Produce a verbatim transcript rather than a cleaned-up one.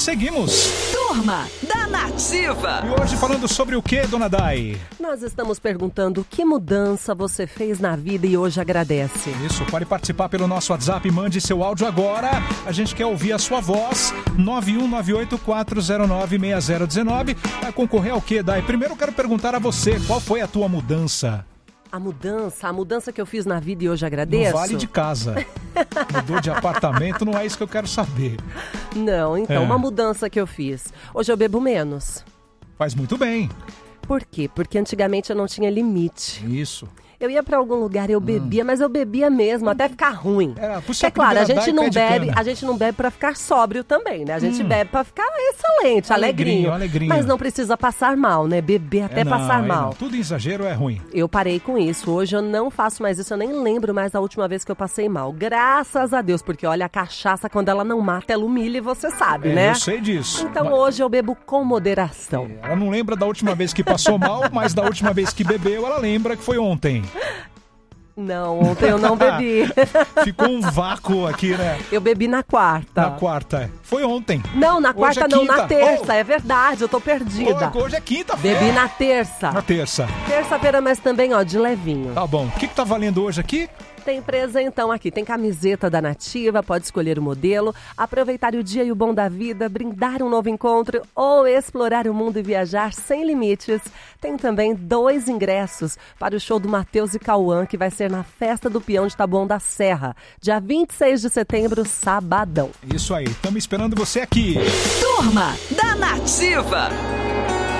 seguimos. Turma da Nativa. E hoje falando sobre o que, dona Dai? Nós estamos perguntando que mudança você fez na vida e hoje agradece. Isso, pode participar pelo nosso WhatsApp, mande seu áudio agora. A gente quer ouvir a sua voz. nove um nove oito quatro zero nove seis zero um nove. Vai concorrer ao que, Dai? Primeiro eu quero perguntar a você, qual foi a tua mudança? A mudança, a mudança que eu fiz na vida e hoje agradeço? No vale de casa. Mudou de apartamento, não é isso que eu quero saber. Não, então, É. uma mudança que eu fiz. Hoje eu bebo menos. Faz muito bem. Por quê? Porque antigamente eu não tinha limite. Isso. Eu ia pra algum lugar e eu bebia, hum. mas eu bebia mesmo, até ficar ruim. Era, é claro, a gente não bebe, a gente não bebe pra ficar sóbrio também, né? A gente hum. bebe pra ficar excelente, alegrinho, alegrinho. Mas não precisa passar mal, né? Beber até é não, passar é mal. Não. Tudo exagero é ruim. Eu parei com isso. Hoje eu não faço mais isso. Eu nem lembro mais da última vez que eu passei mal. Graças a Deus, porque olha, a cachaça, quando ela não mata, ela humilha e você sabe, é, né? Eu sei disso. Então mas... hoje eu bebo com moderação. É, ela não lembra da última vez que passou mal, mas da última vez que bebeu, ela lembra que foi ontem. Não, ontem eu não bebi. Ficou um vácuo aqui, né? Eu bebi na quarta. Na quarta. Foi ontem. Não, na quarta é não, quinta. na terça. Oh. É verdade, eu tô perdida. Hoje é quinta-feira. Bebi na terça. Na terça. Terça-feira, mas também, ó, de levinho. Tá bom. O que que tá valendo hoje aqui? Tem presentão aqui, tem camiseta da Nativa, pode escolher o modelo, aproveitar o dia e o bom da vida, brindar um novo encontro ou explorar o mundo e viajar sem limites. Tem também dois ingressos para o show do Matheus e Cauã, que vai ser na Festa do Peão de Taboão da Serra, dia vinte e seis de setembro, sabadão. Isso aí, estamos esperando você aqui. Turma da Nativa.